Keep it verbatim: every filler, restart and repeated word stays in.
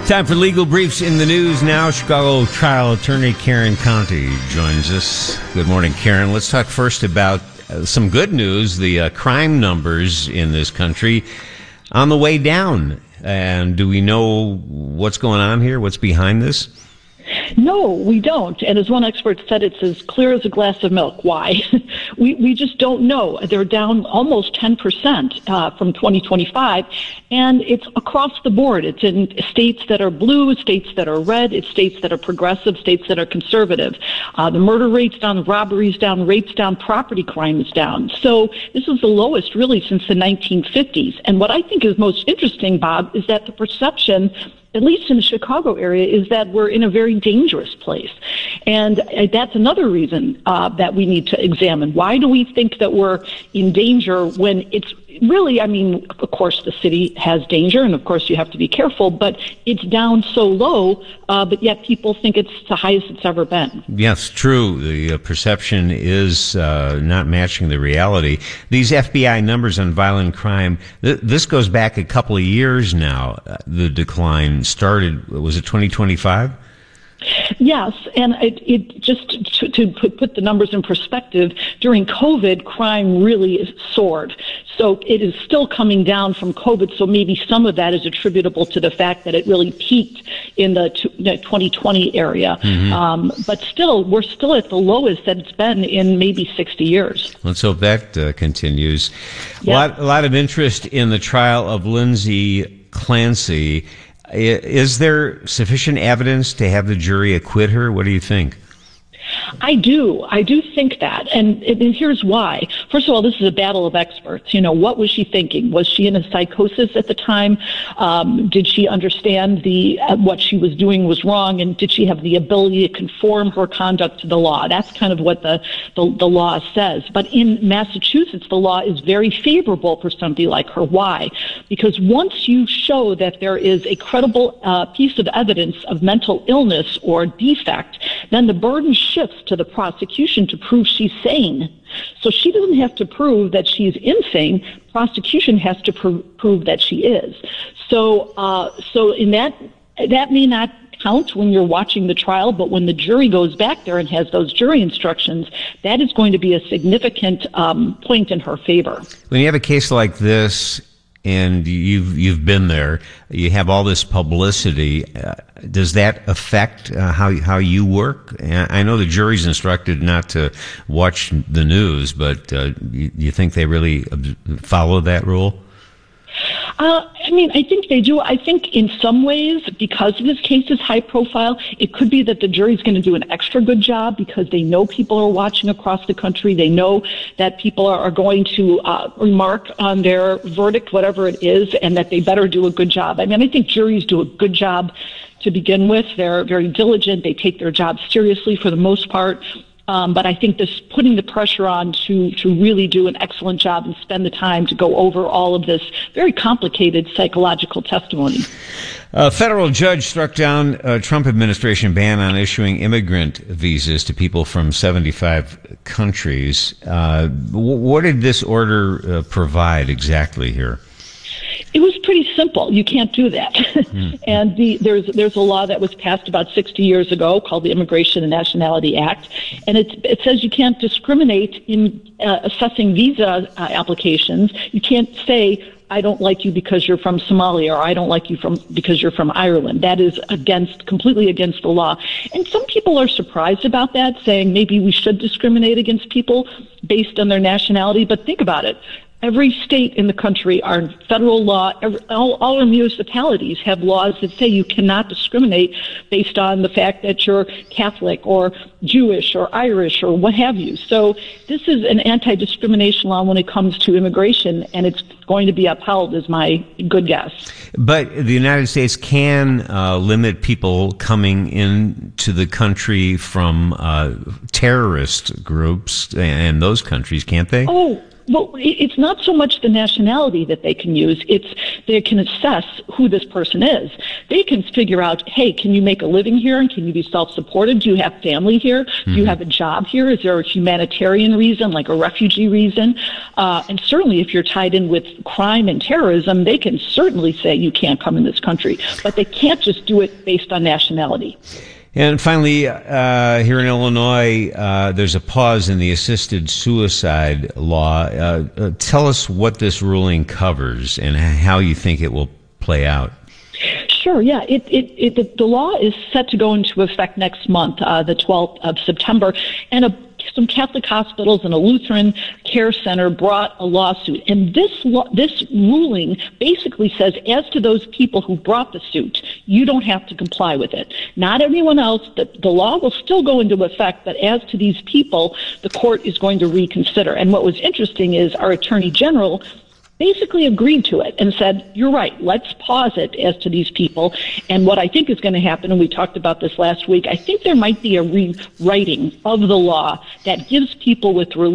Time for legal briefs in the news now. Chicago trial attorney Karen Conti joins us. Good morning, Karen. Let's talk first about uh, some good news. The uh, crime numbers in this country on the way down. And do we know what's going on here? What's behind this? No, we don't. And as one expert said, it's as clear as a glass of milk. Why? we we just don't know. They're down almost ten percent uh, from twenty twenty-five, and it's across the board. It's in states that are blue, states that are red, it's states that are progressive, states that are conservative. Uh, the murder rate's down, robbery's down, rape's down, property crime is down. So this is the lowest really since the nineteen fifties. And what I think is most interesting, Bob, is that the perception, at least in the Chicago area, is that we're in a very dangerous place. And uh, that's another reason uh, that we need to examine. Why do we think that we're in danger when it's really, I mean, of course, the city has danger, and of course you have to be careful, but it's down so low, uh, but yet people think it's the highest it's ever been. Yes, true. The uh, perception is uh, not matching the reality. These F B I numbers on violent crime, th- this goes back a couple of years now. Uh, the decline started, was it twenty twenty-five? Yes, and it, it just to, to put, put the numbers in perspective, during COVID, crime really soared. So it is still coming down from COVID, so maybe some of that is attributable to the fact that it really peaked in the, the twenty twenty area. Mm-hmm. Um, but still, we're still at the lowest that it's been in maybe sixty years. Let's hope that uh, continues. Yep. A lot, a lot of interest in the trial of Lindsay Clancy. Is there sufficient evidence to have the jury acquit her? What do you think? I do. I do think that. And, and here's why. First of all, this is a battle of experts. You know, what was she thinking? Was she in a psychosis at the time? Um, did she understand the uh, what she was doing was wrong? And did she have the ability to conform her conduct to the law? That's kind of what the, the, the law says. But in Massachusetts, the law is very favorable for somebody like her. Why? Because once you show that there is a credible uh, piece of evidence of mental illness or defect, then the burden shifts to the prosecution to prove she's sane. So she doesn't have to prove that she's insane. Prosecution has to pr- prove that she is. So, uh, so in that, that may not count when you're watching the trial, but when the jury goes back there and has those jury instructions, that is going to be a significant um, point in her favor. When you have a case like this, and you've you've been there, you have all this publicity. Uh, does that affect uh, how how you work? I know the jury's instructed not to watch the news, but uh, you, you think they really follow that rule? Uh, I mean, I think they do. I think in some ways, because this case is high profile, it could be that the jury's going to do an extra good job because they know people are watching across the country. They know that people are, are going to uh, remark on their verdict, whatever it is, and that they better do a good job. I mean, I think juries do a good job to begin with. They're very diligent. They take their job seriously for the most part. Um, but I think this putting the pressure on to, to really do an excellent job and spend the time to go over all of this very complicated psychological testimony. A federal judge struck down a Trump administration ban on issuing immigrant visas to people from seventy-five countries. Uh, what did this order uh, provide exactly here? It was pretty simple. You can't do that. Mm. And the, there's there's a law that was passed about sixty years ago called the Immigration and Nationality Act, and it it says you can't discriminate in uh, assessing visa uh, applications. You can't say, I don't like you because you're from Somalia, or I don't like you from because you're from Ireland. That is against completely against the law. And some people are surprised about that, saying maybe we should discriminate against people based on their nationality. But think about it. Every state in the country, our federal law, every, all, all our municipalities have laws that say you cannot discriminate based on the fact that you're Catholic or Jewish or Irish or what have you. So this is an anti-discrimination law when it comes to immigration, and it's going to be upheld, is my good guess. But the United States can uh, limit people coming into the country from uh, terrorist groups and those countries, can't they? Oh, Well, it's not so much the nationality that they can use. It's they can assess who this person is. They can figure out, hey, can you make a living here? And can you be self-supported? Do you have family here? Mm-hmm. Do you have a job here? Is there a humanitarian reason, like a refugee reason? Uh, and certainly if you're tied in with crime and terrorism, they can certainly say you can't come in this country. But they can't just do it based on nationality. And finally, uh, here in Illinois, uh, there's a pause in the assisted suicide law. Uh, uh, tell us what this ruling covers and how you think it will play out. Sure, yeah. It, it, it, the, the law is set to go into effect next month, uh, the twelfth of September, and a some Catholic hospitals and a Lutheran care center brought a lawsuit. And this law, this ruling basically says, as to those people who brought the suit, you don't have to comply with it. Not everyone else. The, the law will still go into effect, but as to these people, the court is going to reconsider. And what was interesting is our Attorney General basically agreed to it and said, you're right, let's pause it as to these people. And what I think is going to happen, and we talked about this last week, I think there might be a rewriting of the law that gives people with religion